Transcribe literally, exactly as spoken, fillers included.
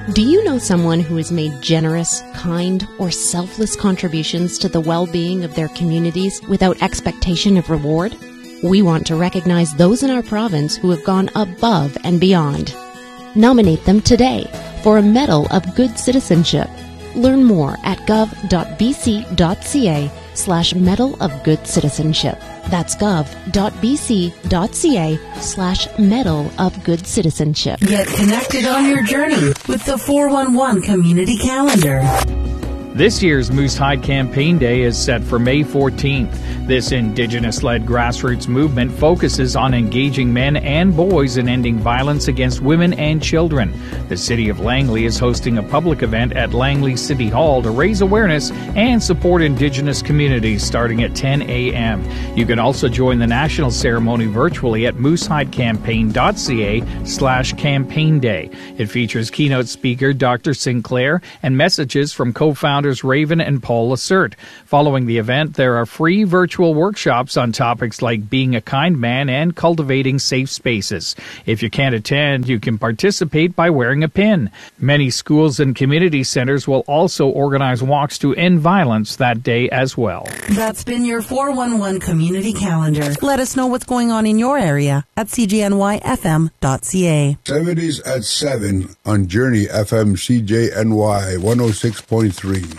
Do you know someone who has made generous, kind, or selfless contributions to the well-being of their communities without expectation of reward? We want to recognize those in our province who have gone above and beyond. Nominate them today for a Medal of Good Citizenship. Learn more at gov.bc.ca slash Medal of Good Citizenship. That's gov.bc.ca slash Medal of Good Citizenship. Get connected on your journey with the four one one Community Calendar. This year's Moose Hide Campaign Day is set for May fourteenth. This Indigenous-led grassroots movement focuses on engaging men and boys in ending violence against women and children. The City of Langley is hosting a public event at Langley City Hall to raise awareness and support Indigenous communities starting at ten a.m. You can also join the national ceremony virtually at moosehidecampaign.ca slash campaign day. It features keynote speaker Doctor Sinclair and messages from co-founders Raven and Paul Lacerte. Following the event, there are free virtual workshops on topics like being a kind man and cultivating safe spaces. If you can't attend, you can participate by wearing a pin. Many schools and community centers will also organize walks to end violence that day as well. That's been your four one one Community Calendar. Let us know what's going on in your area at c g n y f m dot c a. seventies at seven on Journey F M C J N Y one oh six point three.